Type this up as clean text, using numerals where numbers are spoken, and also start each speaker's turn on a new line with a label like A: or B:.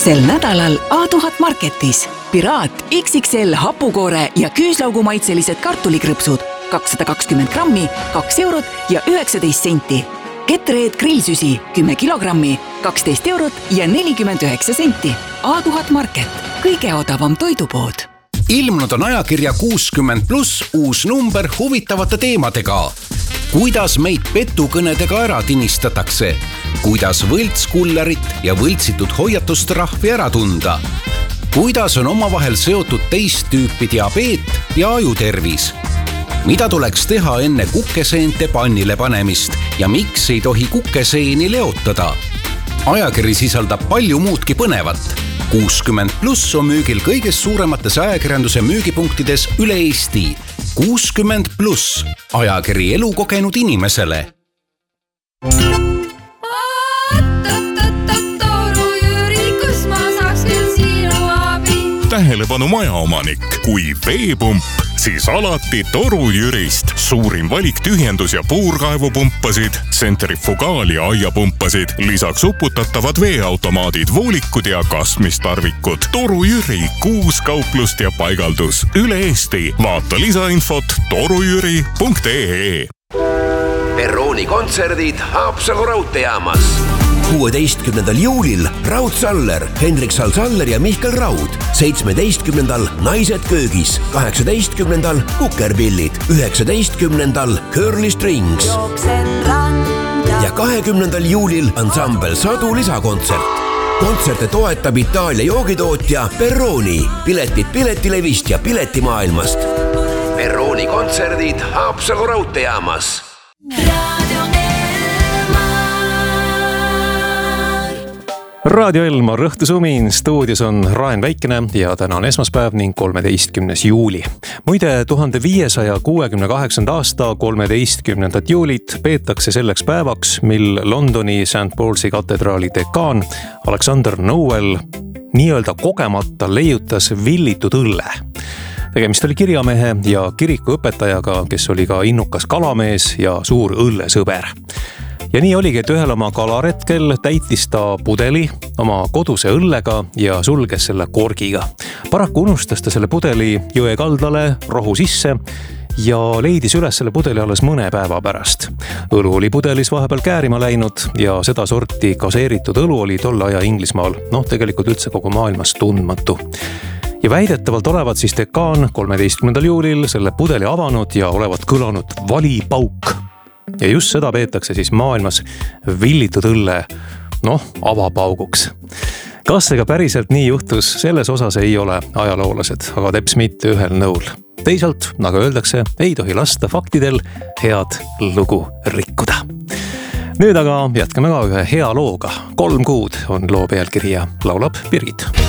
A: Sel nädalal A1000 Marketis Piraat XXL hapukoore ja küüslaugumaitselised kartulikrõpsud 220 grammi, 2 eurot ja 19 senti. Ketreed grillsüsi 10 kilogrammi, 12 eurot ja 49 senti. A1000 Market, kõige odavam toidupood.
B: Ilmunud on ajakirja 60+ uus number huvitavate teemadega. Kuidas meid petukõnedega ära tinistatakse? Kuidas võltskullerit ja võltsitud hoiatustrahvi ära tunda? Kuidas on omavahel seotud teist tüüpi diabeet ja ajutervis? Mida tuleks teha enne kukeseente pannile panemist ja miks ei tohi kukeseeni leotada? Ajakiri sisaldab palju muudki põnevat. 60+ on müügil kõigest suuremates ajakirjanduse müügipunktides üle Eesti. 60+, ajakiri elukogenud inimesele.
C: Tähelepanu majaomanik, kui veepump, siis alati Toru Jürist. Suurim valik tühjendus- ja puurkaevupumpasid, centrifugaal- ja aiapumpasid, lisaks uputatavad veeautomaadid, voolikud ja kasmistarvikud. Toru Jüri, 6 kauplust ja paigaldus üle Eesti. Vaata lisainfot torujüri.ee.
D: Perrooni kontserdid Haapsalu raudteejaamas.
E: 16. juulil Raud Saller, Hendrik Saller ja Mihkel Raud. 17. Naised köögis, 18. Kukerpillid, 19. Curly Strings ja 20. juulil ansambel Sadu lisakontsert. Kontserte toetab Itaalia joogitootja Perrooni. Piletid Piletilevist ja Piletimaailmast.
D: Perrooni kontserdid Haapsalu raudteejaamas.
F: Radio Elmar Õhtusumin, stuudios on Raen Väikene ja täna on esmaspäev ning 13. juuli. Muide, 1568. aasta 13. juulit peetakse selleks päevaks, mil Londoni St. Paulsi katedraali dekaan Alexander Nowell nii-öelda kogemata leiutas villitud õlle. Tegemist oli kirjamehe ja kirikuõpetajaga, kes oli ka innukas kalamees ja suur õllesõber. Ja nii oligi, et ühel oma kalaretkel täitis ta pudeli oma koduse õllega ja sulges selle korgiga. Paraku unustas ta selle pudeli jõe kaldale rohu sisse ja leidis üles selle pudeli alles mõne päeva pärast. Õlu oli pudelis vahepeal käärima läinud ja seda sorti gaseeritud õlu oli tolle aja Inglismaal, tegelikult üldse kogu maailmas tundmatu. Ja väidetavalt olevat siis dekaan 13. juulil selle pudeli avanud ja olevat kõlanud valipauk. Ja just seda peetakse siis maailmas villitud õlle, avapauguks. Kas ega päriselt nii juhtus, selles osas ei ole ajaloolased, aga teps mitte ühel nõul. Teisalt, nagu öeldakse, ei tohi lasta faktidel head lugu rikkuda. Nüüd aga jätkame ka ühe hea looga. 3 kuud on loo pealkiri ja laulab Birgit.